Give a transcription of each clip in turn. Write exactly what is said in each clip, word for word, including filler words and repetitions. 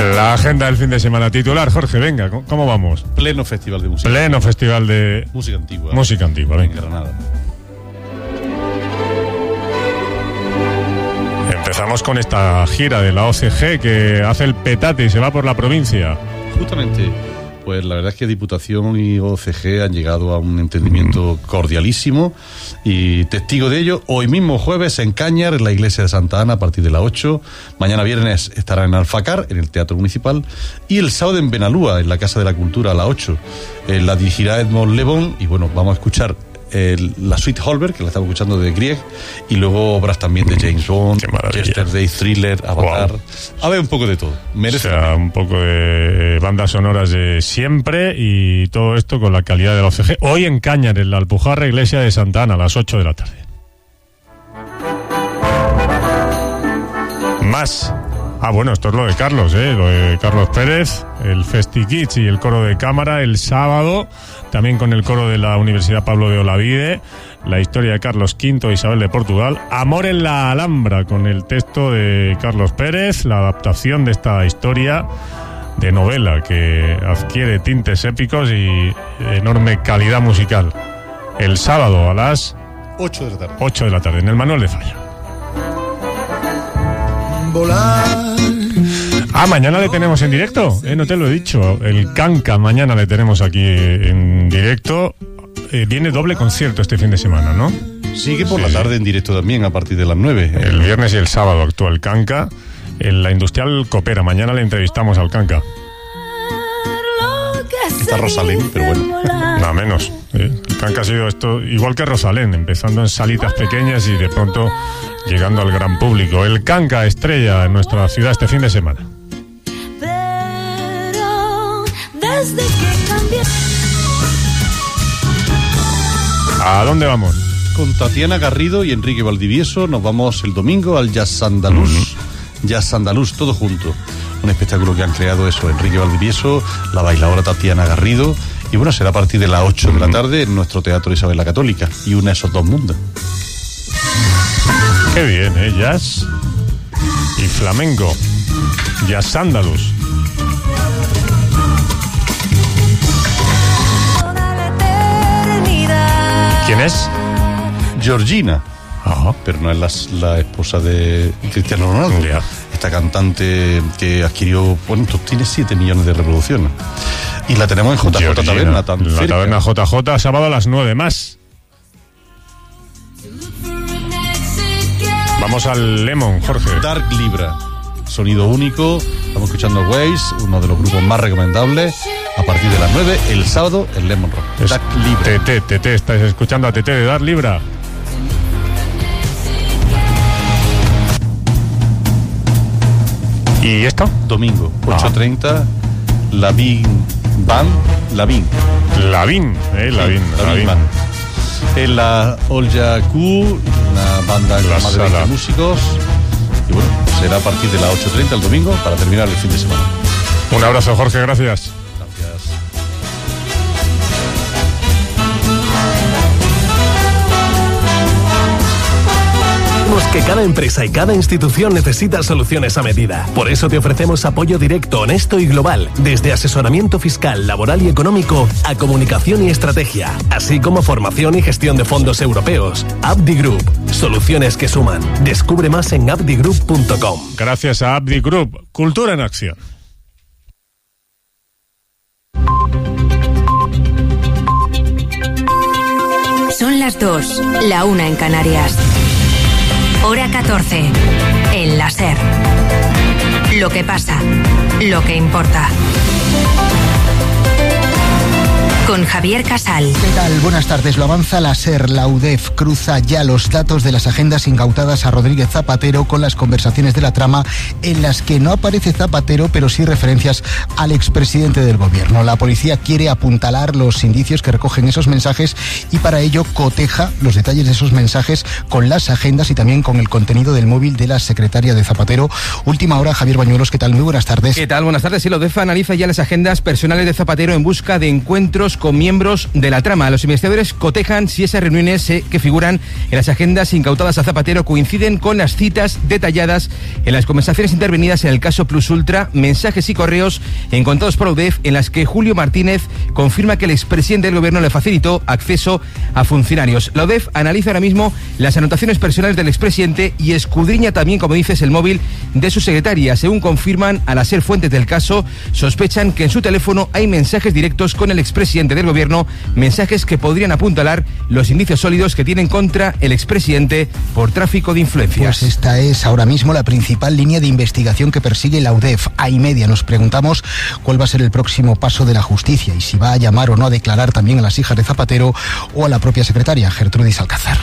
La agenda del fin de semana titular, Jorge, venga, ¿cómo vamos? Pleno festival de música. Pleno festival de música antigua. Música antigua, venga. En Granada. Empezamos con esta gira de la O C G que hace el petate y se va por la provincia. Justamente, pues la verdad es que Diputación y O C G han llegado a un entendimiento cordialísimo y testigo de ello, hoy mismo jueves en Cañar, en la iglesia de Santa Ana, a partir de las ocho. Mañana viernes estará en Alfacar, en el Teatro Municipal, y el sábado en Benalúa, en la Casa de la Cultura, a las ocho. Eh, la dirigirá Edmond Lebon y bueno, vamos a escuchar El, la suite Holberg, que la estamos escuchando de Grieg, y luego obras también de James Bond, Yesterday, Thriller, Avatar. Wow. A ver, un poco de todo. Merece. O sea, un poco de bandas sonoras de siempre y todo esto con la calidad de la O C G. Hoy en Cañar, en la Alpujarra, iglesia de Santa Ana, a las ocho de la tarde. Más. Ah, bueno, esto es lo de Carlos, ¿eh? Lo de Carlos Pérez, el Festi Kids y el coro de cámara el sábado, también con el coro de la Universidad Pablo de Olavide, la historia de Carlos quinto e Isabel de Portugal, Amor en la Alhambra, con el texto de Carlos Pérez, la adaptación de esta historia de novela que adquiere tintes épicos y enorme calidad musical. El sábado a las ocho de la tarde. ocho de la tarde, en el Manuel de Falla. Ah, mañana le tenemos en directo, eh, no te lo he dicho. El Canca mañana le tenemos aquí en directo. Eh, viene doble concierto este fin de semana, ¿no? Sigue por sí. la tarde en directo también a partir de las nueve. El viernes y el sábado actúa el Canca. En la Industrial Coopera, mañana le entrevistamos al Canca. Está Rosalén, pero bueno. Nada menos. ¿eh? El Canca ha sido esto igual que Rosalén, empezando en salitas pequeñas y de pronto llegando al gran público. El Canca estrella en nuestra ciudad este fin de semana. Pero desde que cambié... ¿A dónde vamos? Con Tatiana Garrido y Enrique Valdivieso nos vamos el domingo al Jazz Andaluz. Uh-huh. Jazz Andaluz, todo junto. Un espectáculo que han creado eso, Enrique Valdivieso, la bailadora Tatiana Garrido. Y bueno, será a partir de las ocho de la tarde en nuestro Teatro Isabel la Católica. Y une esos dos mundos. Qué bien, ¿eh? Jazz y flamenco. Jazz Andaluz. ¿Quién es? Georgina. Ajá. Pero no es la, la esposa de Cristiano Ronaldo. Ya. Esta cantante que adquirió, bueno, tiene siete millones de reproducciones. Y la tenemos en J J Georgina, Taberna, tan la cerca. Taberna J J, sábado a las nueve más. Vamos al Lemon, Jorge. Dark Libra, sonido único. Estamos escuchando Waze, uno de los grupos más recomendables. A partir de las nueve, el sábado, el Lemon Rock. Es Dark Libra. T T, T T, estáis escuchando a T T de Dark Libra. ¿Y esto? Domingo, Ah. ocho treinta, Lavín Band, Lavín. Lavín, eh, Lavín, Sí, Lavín. Band. En la Olja Q, una banda con La más de sala. veinte músicos. Y bueno, será a partir de las ocho treinta el domingo para terminar el fin de semana. Un abrazo, Jorge, gracias. Gracias. Que cada empresa y cada institución necesita soluciones a medida. Por eso te ofrecemos apoyo directo, honesto y global, desde asesoramiento fiscal, laboral y económico a comunicación y estrategia, así como formación y gestión de fondos europeos. Abdi Group, soluciones que suman. Descubre más en abdi group punto com. Gracias a Abdi Group, cultura en acción. Son las dos, la una en Canarias. Hora catorce, en la SER. Lo que pasa, lo que importa. Con Javier Casal. ¿Qué tal? Buenas tardes. Lo avanza la SER. La U D E F cruza ya los datos de las agendas incautadas a Rodríguez Zapatero con las conversaciones de la trama en las que no aparece Zapatero, pero sí referencias al expresidente del gobierno. La policía quiere apuntalar los indicios que recogen esos mensajes y para ello coteja los detalles de esos mensajes con las agendas y también con el contenido del móvil de la secretaria de Zapatero. Última hora, Javier Bañuelos. ¿Qué tal? Muy buenas tardes. ¿Qué tal? Buenas tardes. Sí, la U D E F analiza ya las agendas personales de Zapatero en busca de encuentros encuentros con miembros de la trama. Los investigadores cotejan si esas reuniones eh, que figuran en las agendas incautadas a Zapatero coinciden con las citas detalladas en las conversaciones intervenidas en el caso Plus Ultra, mensajes y correos encontrados por la U D E F en las que Julio Martínez confirma que el expresidente del gobierno le facilitó acceso a funcionarios. La U D E F analiza ahora mismo las anotaciones personales del expresidente y escudriña también, como dices, el móvil de su secretaria. Según confirman al ser fuentes del caso, sospechan que en su teléfono hay mensajes directos con el expresidente del gobierno, mensajes que podrían apuntalar los indicios sólidos que tienen contra el expresidente por tráfico de influencias. Pues esta es ahora mismo la principal línea de investigación que persigue la U D E F. A y media nos preguntamos cuál va a ser el próximo paso de la justicia y si va a llamar o no a declarar también a las hijas de Zapatero o a la propia secretaria, Gertrudis Alcázar.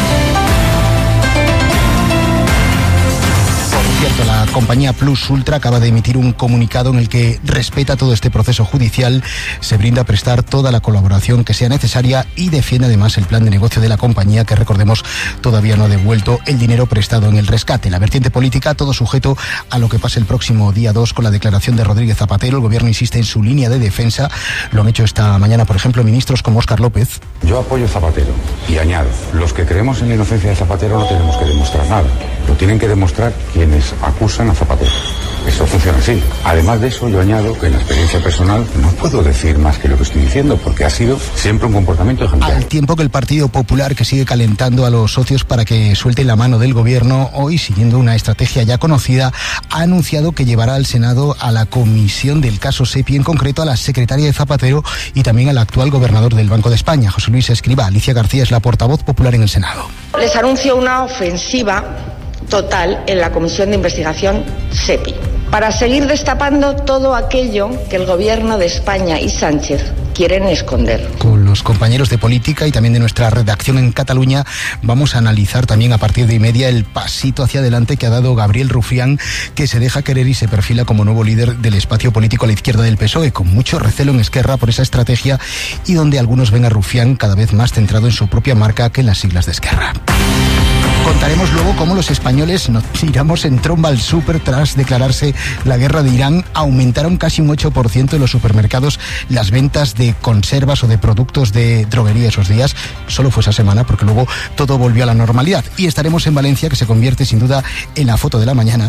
Cierto, la compañía Plus Ultra acaba de emitir un comunicado en el que respeta todo este proceso judicial, se brinda a prestar toda la colaboración que sea necesaria y defiende además el plan de negocio de la compañía, que recordemos todavía no ha devuelto el dinero prestado en el rescate. La vertiente política, todo sujeto a lo que pase el próximo día dos con la declaración de Rodríguez Zapatero. El gobierno insiste en su línea de defensa. Lo han hecho esta mañana, por ejemplo, ministros como Óscar López. Yo apoyo a Zapatero y añado, los que creemos en la inocencia de Zapatero no tenemos que demostrar nada. Lo tienen que demostrar quienes acusan a Zapatero. Eso funciona así. Además de eso, yo añado que en la experiencia personal no puedo decir más que lo que estoy diciendo, porque ha sido siempre un comportamiento ejemplar. Al tiempo que el Partido Popular, que sigue calentando a los socios para que suelten la mano del gobierno, hoy, siguiendo una estrategia ya conocida, ha anunciado que llevará al Senado a la comisión del caso SEPI, en concreto a la secretaria de Zapatero y también al actual gobernador del Banco de España, José Luis Escrivá. Alicia García es la portavoz popular en el Senado. Les anuncio una ofensiva total en la Comisión de Investigación SEPI, para seguir destapando todo aquello que el gobierno de España y Sánchez quieren esconder. Con los compañeros de política y también de nuestra redacción en Cataluña vamos a analizar también a partir de y media el pasito hacia adelante que ha dado Gabriel Rufián, que se deja querer y se perfila como nuevo líder del espacio político a la izquierda del P S O E, con mucho recelo en Esquerra por esa estrategia y donde algunos ven a Rufián cada vez más centrado en su propia marca que en las siglas de Esquerra. Contaremos luego cómo los españoles nos tiramos en tromba al súper tras declararse la guerra de Irán. Aumentaron casi un ocho por ciento en los supermercados las ventas de conservas o de productos de droguería esos días. Solo fue esa semana porque luego todo volvió a la normalidad. Y estaremos en Valencia, que se convierte sin duda en la foto de la mañana.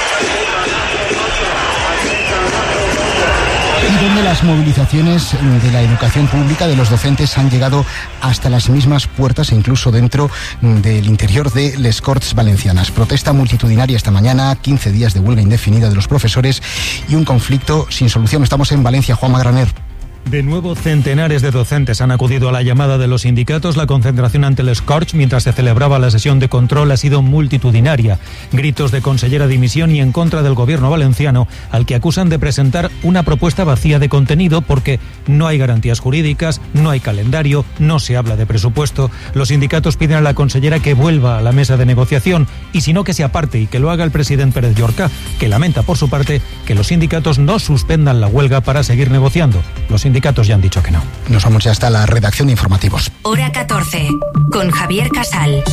Y donde las movilizaciones de la educación pública, de los docentes, han llegado hasta las mismas puertas e incluso dentro del interior de les Corts Valencianas. Protesta multitudinaria esta mañana, quince días de huelga indefinida de los profesores y un conflicto sin solución. Estamos en Valencia, Juanma Graner. De nuevo, centenares de docentes han acudido a la llamada de los sindicatos. La concentración ante el Scorch, mientras se celebraba la sesión de control, ha sido multitudinaria. Gritos de consellera dimisión y en contra del gobierno valenciano, al que acusan de presentar una propuesta vacía de contenido porque no hay garantías jurídicas, no hay calendario, no se habla de presupuesto. Los sindicatos piden a la consellera que vuelva a la mesa de negociación y si no, que se aparte y que lo haga el presidente Pérez Llorca, que lamenta por su parte que los sindicatos no suspendan la huelga para seguir negociando. Los Los sindicatos ya han dicho que no. Nos vamos ya hasta la redacción de informativos. Hora catorce, con Javier Casal.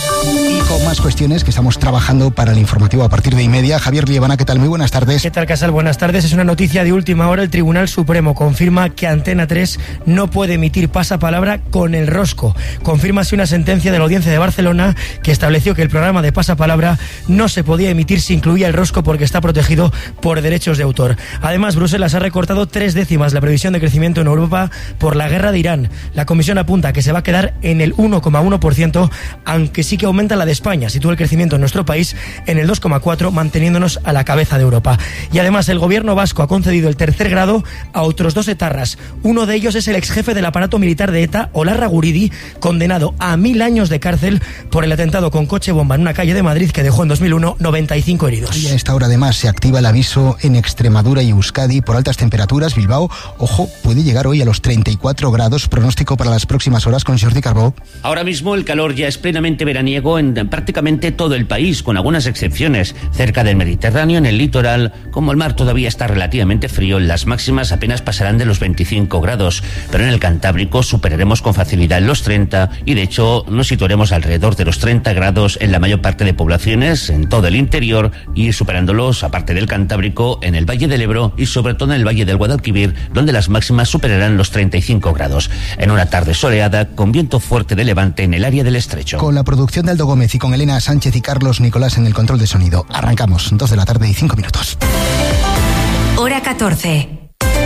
Y con más cuestiones que estamos trabajando para el informativo a partir de y media. Javier Liebana, ¿qué tal? Muy buenas tardes. ¿Qué tal, Casal? Buenas tardes. Es una noticia de última hora. El Tribunal Supremo confirma que Antena tres no puede emitir pasapalabra con el rosco. Confirma así una sentencia de la Audiencia de Barcelona que estableció que el programa de pasapalabra no se podía emitir si incluía el rosco porque está protegido por derechos de autor. Además, Bruselas ha recortado tres décimas la previsión de crecimiento en Europa por la guerra de Irán. La Comisión apunta que se va a quedar en el uno coma uno por ciento, aunque sí que aumenta la de España. Sitúa el crecimiento en nuestro país en el dos coma cuatro, manteniéndonos a la cabeza de Europa. Y además el gobierno vasco ha concedido el tercer grado a otros dos etarras. Uno de ellos es el exjefe del aparato militar de ETA, Olarra Guridi, condenado a mil años de cárcel por el atentado con coche bomba en una calle de Madrid que dejó en dos mil uno noventa y cinco heridos. Y a esta hora además se activa el aviso en Extremadura y Euskadi por altas temperaturas. Bilbao, ojo, puede llegar hoy a los treinta y cuatro grados. Pronóstico para las próximas horas con Jordi Carbó. Ahora mismo el calor ya es plenamente veraniego en prácticamente todo el país, con algunas excepciones. Cerca del Mediterráneo, en el litoral, como el mar todavía está relativamente frío, las máximas apenas pasarán de los veinticinco grados, pero en el Cantábrico superaremos con facilidad los treinta y de hecho nos situaremos alrededor de los treinta grados en la mayor parte de poblaciones, en todo el interior, y superándolos, aparte del Cantábrico, en el Valle del Ebro y sobre todo en el Valle del Guadalquivir, donde las máximas máximas superarán los treinta y cinco grados. En una tarde soleada con viento fuerte de levante en el área del Estrecho. Con la producción de Aldo Gómez y con Elena Sánchez y Carlos Nicolás en el control de sonido. Arrancamos, dos de la tarde y cinco minutos. Hora catorce.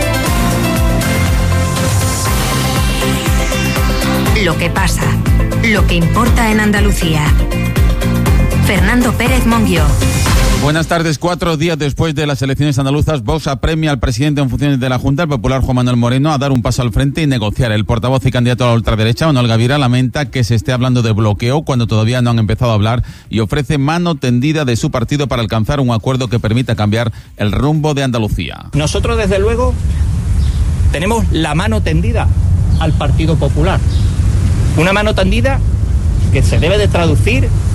Lo que pasa, lo que importa en Andalucía. Fernando Pérez Monguió. Buenas tardes. Cuatro días después de las elecciones andaluzas, Vox apremia al presidente en funciones de la Junta, el popular Juan Manuel Moreno, a dar un paso al frente y negociar. El portavoz y candidato a la ultraderecha, Manuel Gavira, lamenta que se esté hablando de bloqueo cuando todavía no han empezado a hablar y ofrece mano tendida de su partido para alcanzar un acuerdo que permita cambiar el rumbo de Andalucía. Nosotros, desde luego, tenemos la mano tendida al Partido Popular. Una mano tendida que se debe de traducir